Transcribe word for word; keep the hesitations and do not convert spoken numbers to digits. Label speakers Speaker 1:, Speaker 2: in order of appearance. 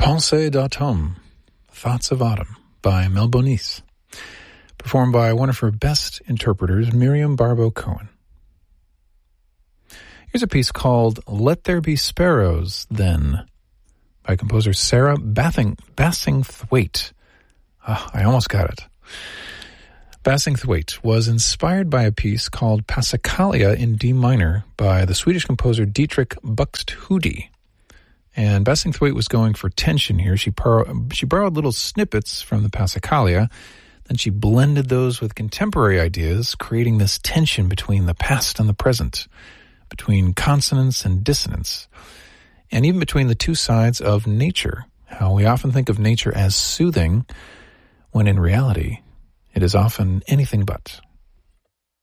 Speaker 1: Pensées d'automne, Thoughts of Autumn, by Mel Bonis, performed by one of her best interpreters, Miriam Barbo Cohen. Here's a piece called Let There Be Sparrows, Then, by composer Sarah Bathing, Bassingthwaite. Oh, I almost got it. Bassingthwaite was inspired by a piece called Passacaglia in D minor by the Swedish composer Dietrich Buxtehude. And Bassingthwaite was going for tension here. She, par- she borrowed little snippets from the Passacaglia, then she blended those with contemporary ideas, creating this tension between the past and the present, between consonance and dissonance, and even between the two sides of nature, how we often think of nature as soothing, when in reality, it is often anything but.